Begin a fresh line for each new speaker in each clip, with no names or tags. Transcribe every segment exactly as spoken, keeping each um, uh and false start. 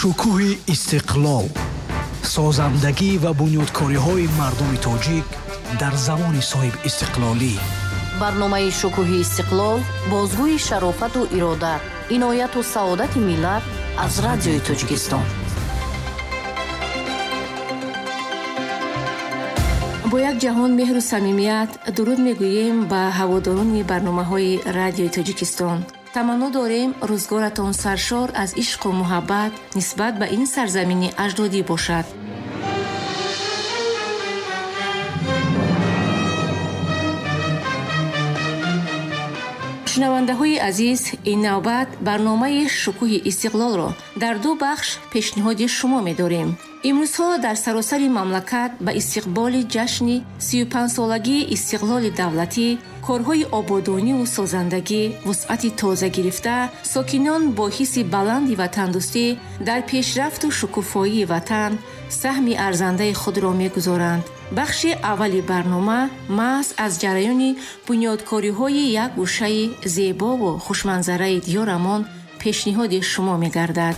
шукӯҳи истиқлол, созандагӣ ва бунёдкориҳои мардуми тоҷик дар замони соҳиб истиқлолӣ.
барномаи шукӯҳи истиқлол бозгӯи шарофату ирода, инояту саодати миллат аз радиои Тоҷикистон.
бо як ҷаҳон меҳру самимият дуруд мегӯем ба ҳаводорони барномаҳои радиои Тоҷикистон. таманно дорем рӯзгоратон саршор аз ишқу муҳаббат нисбат ба ин сарзамини аҷдодӣ бошад. шунавандаҳои азиз, ин навбат барномаи шукӯҳи истиқлолро дар ду бахш пешниҳоди шумо медорем. имрӯзҳо дар саросари мамлакат ба истиқболи ҷашни сию панҷсолагии истиқлоли давлатӣ корҳои ободониву созандагӣ вусъати тоза гирифта, сокинон бо ҳисси баланди ватандӯстӣ дар пешрафту шукуфоии ватан саҳми арзандаи худро мегузоранд. бахши аввали барнома маҳз аз ҷараёни бунёдкориҳои як гӯшаи зебову хушманзараи диёрамон пешниҳоди шумо мегардад.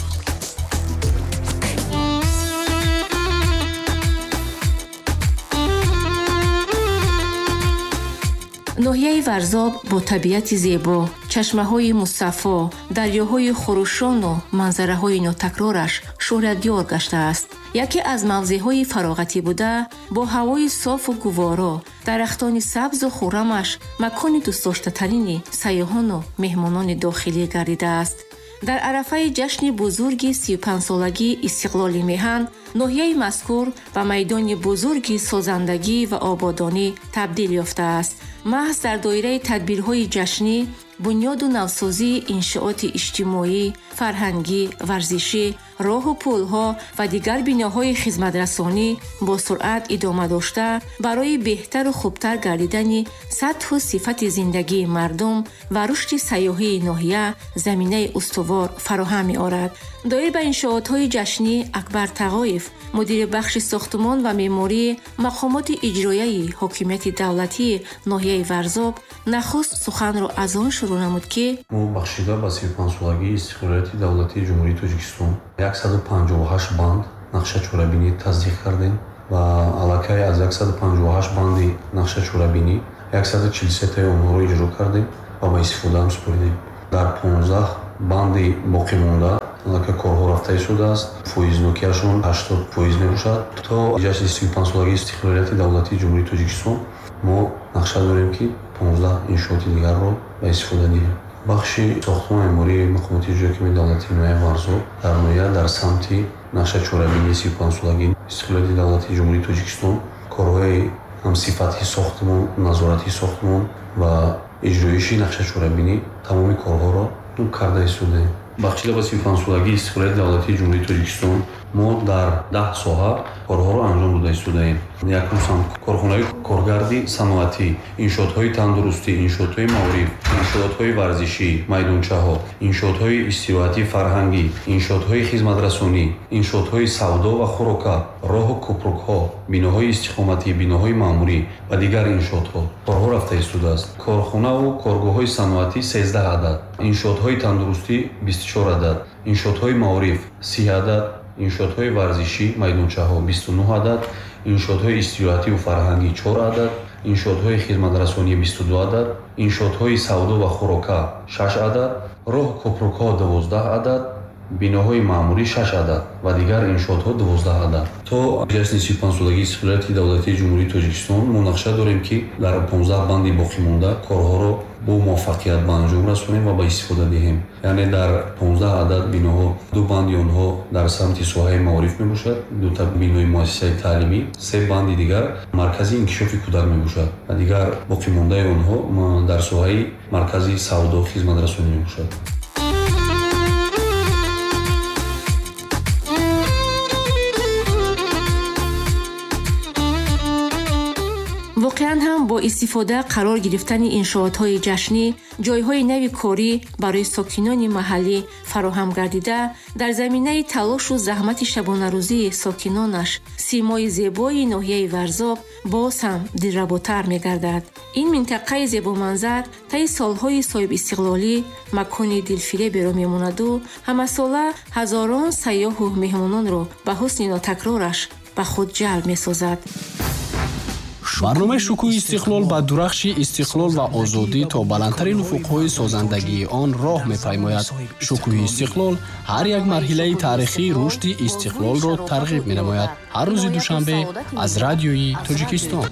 ноҳияи варзоб бо табиати зебо, чашмаҳои мусаффо, дарёҳои хурӯшону манзараҳои нотакрораш шӯҳратдиёр гаштааст. яке аз мавзеъҳои фароғатӣ буда, бо ҳавои софу гуворо, дарахтони сабзу хуррамаш макони дӯстдоштатарини сайёҳону меҳмонони дохилӣ гардидааст. дар арафаи ҷашни бузурги сию панҷсолагии истиқлоли меҳан, ноҳияи мазкур ба майдони бузурги созандагӣ ва ободонӣ табдил ёфтааст. маҳз дар доираи тадбирҳои ҷашнӣ бунёду навсозии иншооти иҷтимоӣ, фарҳангӣ, варзишӣ, роҳу пулҳо ва дигар биноҳои хизматрасонӣ бо суръат идома дошта барои беҳтару хубтар гардидани сатҳу сифати зиндагии мардум ва рушди сайёҳии ноҳия заминаи устувор фароҳам меорад. доир ба иншоотҳои ҷашнӣ Акбар Тағоев, мудири бахши сохтмон ва меъмории мақомоти иҷроияи ҳокимияти давлатии ноҳияи Варзоб нахуст суханро аз он шурӯъ намуд ки
мо бахшида ба сию панҷсолагии истиқлолияти давлатии ҷумҳурии Тоҷикистон яксаду панҷоҳу ҳашт банд нақшачорабинӣ таздиқ кардем ва аллакай аз яксаду панҷоҳу ҳашт банди нақшачорабинӣ яксаду чил се таи онҳоро иҷро кардем ва ба истифода ҳам супоридем. дар понздаҳ банди боқимонда аллакай корҳо рафта истодааст. фоизнокиашон ҳаштод фоиз мебошад. то ҷашни сию панҷсолагии истиқлолияти давлатии ҷумҳурии Тоҷикистон мо нақша дорем ки понздаҳ иншооти дигарро ба истифода диҳем. бахши сохтмон меъмории мақомоти иҷроии ҳокимияти давлатии ноҳияи Варзоб дар ноҳия дар самти нақшачорабинии сию панҷсолагии истиқлолияти давлатии ҷумҳурии Тоҷикистон корҳои ҳамсифати сохтмон, назорати сохтмон ва иҷроиши нақшачорабинӣ тамоми корҳоро карда истодаем. бахшида ба сию панҷсолагии истиқлолияти давлатии ҷумҳурии Тоҷикистон мо дар даҳ соҳа корҳоро анҷом дода истодаем. якум корхонаи коргарди саноатӣ, иншоотҳои тандурустӣ, иншоотҳои маориф, иншоотҳои варзишӣ, майдончаҳо, иншоотҳои истироҳатӣ фарҳангӣ, иншоотҳои хизматрасонӣ, иншоотҳои савдо ва хӯрока, роҳу кӯпрукҳо, биноҳои истиқоматӣ, биноҳои маъмурӣ ва дигар иншоотҳо корҳо рафта истодааст. корхонаву коргоҳҳои саноатӣ сездаҳ адад, иншоотҳои тандурустӣ бисту чор адад, иншоотҳои маориф си адад, иншоотҳои варзишӣ майдончаҳо бисту нӯҳ адад, иншоотҳои истироҳативу фарҳангӣ чор адад, иншоотҳои хизматрасонӣ бисту ду адад, иншоотҳои савдо ва хӯрока шаш адад, роҳу кӯпрукҳо дувоздаҳ адад, биноҳои маъмурӣ шаш адад ва дигар иншоотҳо дувоздаҳ адад. то ҷашни сию панҷсолагии истиқлолияти давлатии ҷумҳурии Тоҷикистон мо нақша дорем ки дар понздаҳ банди боқимонда корҳоро бо муваффақият ба анҷом расонем ва ба истифода диҳем. яъне дар понздаҳ адад биноҳо ду банди онҳо дар самти соҳаи маориф мебошад, дута бинои муассисаи таълимӣ, се банди дигар маркази инкишофи кӯдак мебошад ва дигар боқимондаи онҳо дар соҳаи маркази савдо хизматрасонӣ мебошад.
воқеан ҳам бо истифода қарор гирифтани иншоотҳои ҷашнӣ, ҷойҳои нави корӣ барои сокинони маҳаллӣ фароҳам гардида, дар заминаи талошу заҳмати шабонарӯзии сокинонаш симои зебои ноҳияи Варзоб боз ҳам дилработар мегардад. ин минтақаи зебоманзар таи солҳои соҳибистиқлолӣ макони дилфиреберо мемонаду ҳамасола ҳазорон сайёҳу меҳмононро ба ҳусни нотакрораш ба худ ҷалб месозад.
барномаи шукӯҳи истиқлол ба дурахши истиқлол ва озодӣ то баландтарин уфуқҳои созандагии он роҳ мепаймояд. шукӯҳи истиқлол ҳар як марҳилаи таърихии рушди истиқлолро тарғиб менамояд. ҳар рӯзи душанбе аз радиои Тоҷикистон.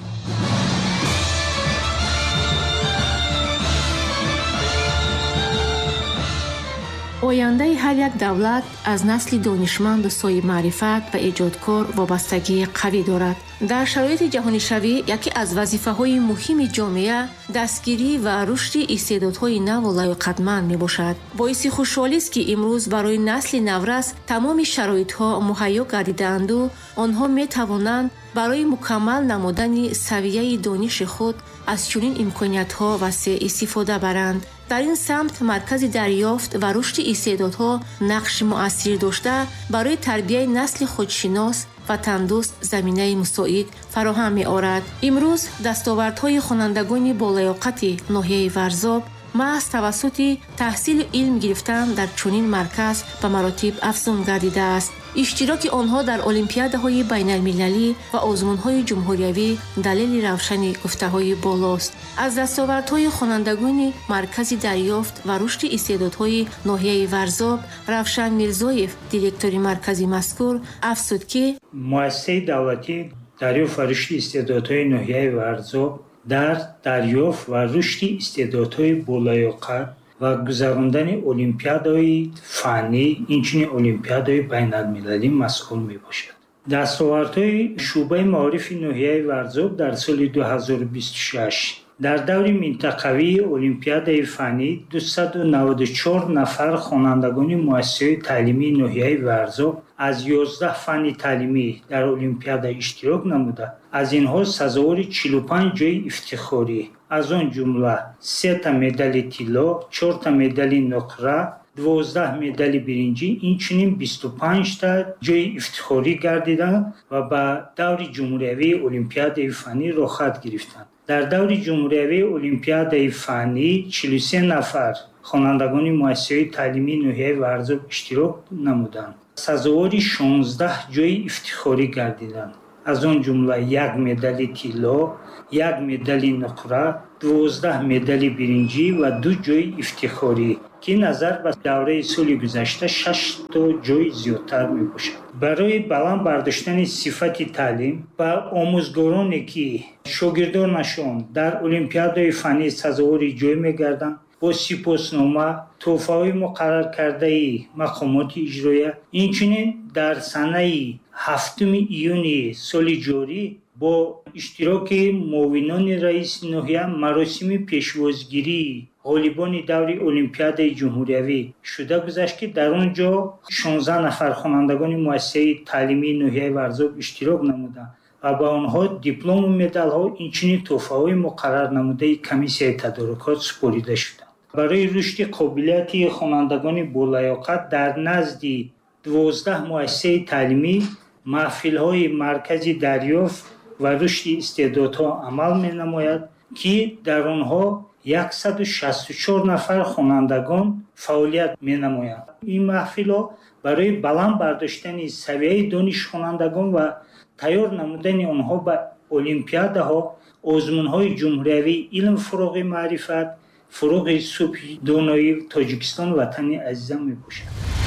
ояндаи ҳар як давлат аз насли донишманду соҳибмаърифат ва эҷодкор вобастагии қавӣ дорад. дар шароити ҷаҳонишавӣ яке аз вазифаҳои муҳими ҷомеа дастгирӣ ва рушди истеъдодҳои наву лаёқатманд мебошад. боиси хушҳолист ки имрӯз барои насли наврас тамоми шароитҳо муҳайё гардидаанду онҳо метавонанд барои мукаммал намудани савияи дониши худ аз чунин имкониятҳо васеъ истифода баранд. дар ин самт маркази дарёфт ва рушди истеъдодҳо нақши муассир дошта барои тарбияи насли худшинос ва тандуруст заминаи мусоид фароҳам меорад. имрӯз дастовардҳои хонандагони болаёқати ноҳияи Варзоб маҳз тавассути таҳсилу илм гирифтан дар чунин марказ ба маротиб афзун гардидааст. иштироки онҳо дар олимпиадаҳои байналмилалӣ ва озмунҳои ҷумҳуриявӣ далели равшани гуфтаҳои болост. аз дастовардҳои хонандагони маркази дарёфт ва рушди истеъдодҳои ноҳияи Варзоб Равшан Мирзоев, директори маркази мазкур, афзуд ки
муассисаи давлатӣ дарёфт ва рушди истеъдодҳои ноҳияи Варзоб дар дарёфт ва рушди истеъдодҳои болаёқат ва гузарондани олимпиадаҳои фаннӣ, инчунин олимпиадаҳои байналмилалӣ масъул мебошад. дастовардҳои шуъбаи маорифи ноҳияи Варзоб дар соли ду ҳазору бисту шаш дар даври минтақавии олимпиадаи фаннӣ дусаду наводу чор нафар хонандагони муассисаҳои таълимии ноҳияи Варзоб аз ёздаҳ фанни таълимӣ дар олимпиада иштирок намуда, аз инҳо сазовори чилу панҷ ҷойи ифтихорӣ, аз он ҷумла сета медали тилло, чорта медали нуқра, дувоздаҳ медали биринҷӣ, инчунин бисту панҷта ҷойи ифтихорӣ гардиданд ва ба даври ҷумҳуриявии олимпиадаи фаннӣ рохат гирифтанд. дар даври ҷумҳуриявии олимпиадаи фаннӣ чилу се нафар хонандагони муассисаҳои таълимии ноҳияи Варзоб иштирок намуданд. сазовори шонздаҳ ҷойи ифтихорӣ гардиданд, аз он ҷумла як медали тилло, як медали нуқра, дувоздаҳ медали биринҷӣ ва ду ҷойи ифтихорӣ, ки назар ба давраи соли гузашта шашто ҷойи зиёдтар мебошад. барои баланд бардоштани сифати таълим ба омӯзгороне ки шогирдонашон дар олимпиадаи фаннӣ сазовори ҷой мегарданд, бо сипоснома, тӯҳфаҳои муқарраркардаи мақомоти иҷроия, инчунин дар санаи ҳафтуми июни соли ҷорӣ бо иштироки муовинони раиси ноҳия маросими пешвозгирии ғолибони даври олимпиадаи ҷумҳуриявӣ шуда гузашт, ки дар он ҷо шонздаҳ нафар хонандагони муассисаи таълимии ноҳияи Варзоб иштирок намуданд ва ба онҳо диплому медалҳо, инчунин тӯҳфаҳои муқаррар намудаи комиссияи тадорукот супорида шуданд. барои рушди қобилияти хонандагони болаёқат дар назди дувоздаҳ муассисаи таълимӣ маҳфилҳои маркази дарёфт ва рушди истеъдодҳо амал менамояд, ки дар онҳо яксаду шасту чор нафар хонандагон фаъолият менамоянд. ин маҳфилҳо барои баланд бардоштани савияи донишхонандагон ва тайёр намудани онҳо ба олимпиадаҳо, озмунҳои ҷумҳуриявии илм, фуруғи маърифат, фуруғи субҳи доноӣ Тоҷикистон ватани азизам мебошад.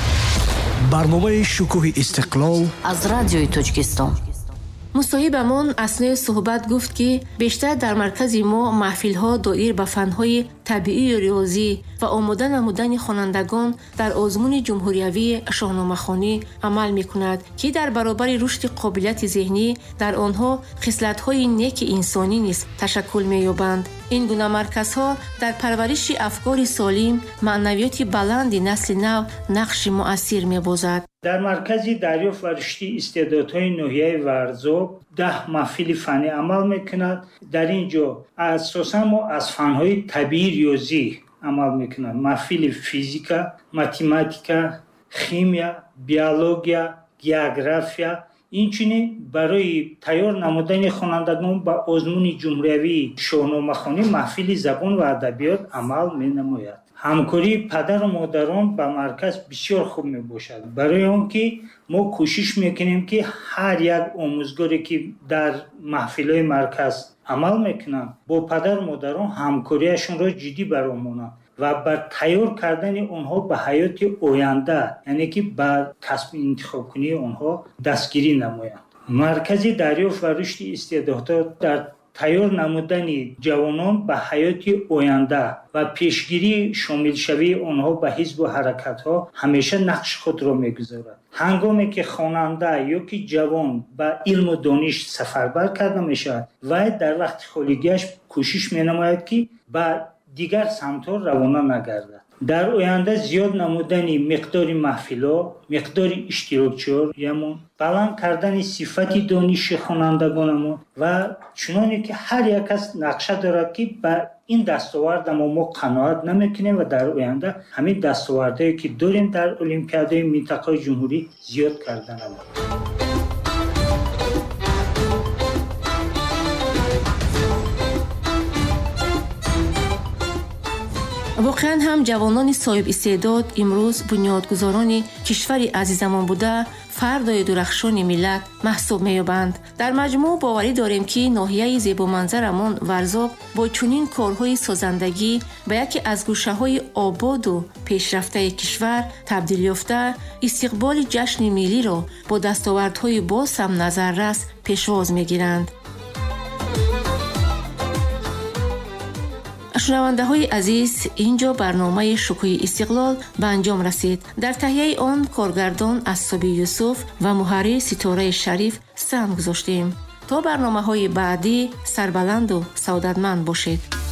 барномаи шукӯҳи истиқлол
аз радиои Тоҷикистон.
мусоҳибамон аснои суҳбат гуфт, ки бештар дар маркази мо маҳфилҳо доир ба фанҳои табиию риёзӣ ва омода намудани хонандагон дар озмуни ҷумҳуриявии шоҳномахонӣ амал мекунад, ки дар баробари рушди қобилияти зеҳнӣ дар онҳо хислатҳои неки инсонӣ низ ташаккул меёбанд. ин гуна марказҳо дар парвариши афкори солим, маънавиёти баланди насли нав нақши муассир мебозад.
дар маркази дарёфт ва рушди истеъдодҳои ноҳияи Варзоб даҳ маҳфили фанӣ амал мекунад. дар ин ҷо асосан мо аз фанҳои табиӣ риёзӣ амал мекунад. маҳфили физика, математика, химия, биология, география. инчунин барои тайёр намудани хонандагон ба озмуни ҷумҳуриявии шоҳномахонӣ маҳфили забон ва адабиёт амал менамояд. ҳамкории падару модарон ба марказ бисёр хуб мебошад, барои он ки мо кӯшиш мекунем ки ҳар як омӯзгоре ки дар маҳфилҳои марказ амал мекунанд бо падару модарон ҳамкорияшонро ҷиддӣ баромонанд ва ба тайёр кардани онҳо ба ҳаёти оянда, яъне ки ба касби интихобкунии онҳо дастгирӣ намоянд. маркази дарёфт ва рушди истеъдодҳо дар тайёр намудани ҷавонон ба ҳаёти оянда ва пешгирии шомилшавии онҳо ба ҳизбу ҳаракатҳо ҳамеша нақши худро мегузорад. ҳангоме ки хонанда ё ки ҷавон ба илму дониш сафарбар карда мешавад, вай дар вақти холигиаш кӯшиш менамояд ки ба дигар самтҳо равона нагардад. дар оянда зиёд намудани миқдори маҳфилҳо, миқдори иштирокчиёмон, баланд кардани сифати дониши хонандагонамон ва чуноне ки ҳар як кас нақша дорад ки ба ин дастовардамо мо қаноат намекунем ва дар оянда ҳамин дастовардҳое ки дорем дар олимпиадаи минтақаи ҷумҳурӣ зиёд карда намояд.
воқеан ҳам ҷавонони соҳибистеъдод имрӯз бунёдгузорони кишвари азизамон буда фардои дурахшони миллат маҳсуб меёбанд. дар маҷмӯъ боварӣ дорем ки ноҳияи зебоманзарамон Варзоб бо чунин корҳои созандагӣ ба яке аз гӯшаҳои ободу пешрафтаи кишвар табдил ёфта, истиқболи ҷашни миллиро бо дастовардҳои боз ҳам назаррас пешвоз мегиранд. шунавандаҳои азиз, ин ҷо барномаи Шукӯҳи Истиқлол ба анҷом расид. дар таҳияи он коргардон Ассоби Юсуф ва муҳаррир Ситораи Шариф саҳм гузоштем. то барномаҳои баъдӣ сарбаланду саодатманд бошед.